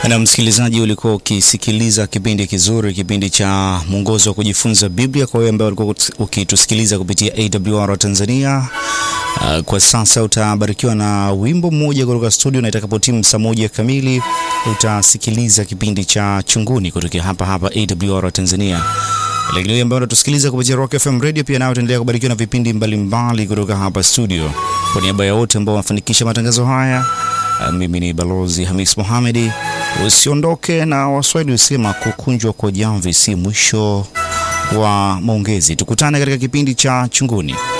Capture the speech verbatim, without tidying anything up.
Na msikilizaji, ulikuwa ukisikiliza kipindi kizuri, kipindi cha mwongozo wa kujifunza Biblia kwa wewe ambaye ulikuwa ukitusikiliza kupitia A W R Tanzania. Uh, kwa sasa utabarikiwa na wimbo mmoja kutoka studio, na itakapotimu saa moja kamili utasikiliza kipindi cha Chunguni kutoka hapa hapa A W R Tanzania. Lakini wewe ambaye unatusikiliza kupitia Rock F M Radio pia nao utaendelea kubarikiwa na vipindi mbalimbali kutoka hapa studio. Kwa niaba ya wote ambao wanafanikisha matangazo haya, uh, mimi ni Balozi Hamis Mohamedi. Usiondoke, na Waswahili husema kukunjwa kwa jamvi si mwisho wa maongezi. Tukutane katika kipindi cha Chunguni.